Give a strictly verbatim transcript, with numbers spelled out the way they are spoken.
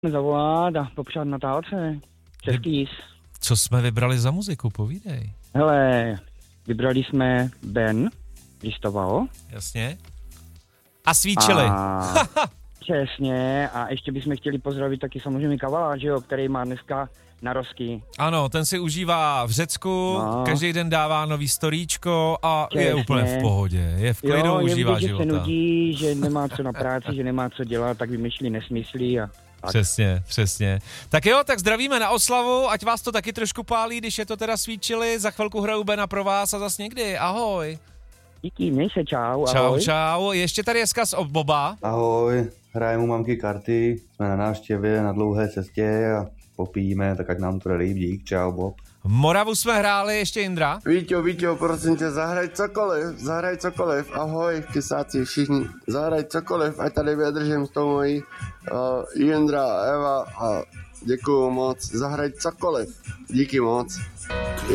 Zavolat a popřát Natálce. Český. Co jsme vybrali za muziku, povídej. Hele, vybrali jsme Ben, Listoval. Jasně. A svíčili. A... Přesně, a ještě bychom chtěli pozdravit taky samozřejmě Kavala, že jo, který má dneska narozky. Ano, ten si užívá v Řecku, no. Každý den dává nový storíčko a Přesně. Je úplně v pohodě, je v klidu, jo, užívá je vidět, života. Jo, že se nudí, že nemá co na práci, že nemá co dělat, tak vymýšlí nesmysly a... Tak. Přesně, přesně. Tak jo, tak zdravíme na oslavu, ať vás to taky trošku pálí, když je to teda svíčili, za chvilku hraju Bena pro vás a zas někdy, ahoj. Díky, měj se, čau, čau, ahoj. Čau, ještě tady je vzkaz od Boba. Ahoj, hrajeme u mamky karty, jsme na návštěvě, na dlouhé cestě a popijíme, tak ať nám to líp, dík, čau Bob. Moravu jsme hráli, ještě Indra. Víťo, Víťo, prosím tě, zahraj cokoliv, zahraj cokoliv, ahoj, kysáci všichni, zahraj cokoliv, ať tady vydržím s tou mojí uh, Jindra, Eva a děkuju moc, zahraj cokoliv, díky moc.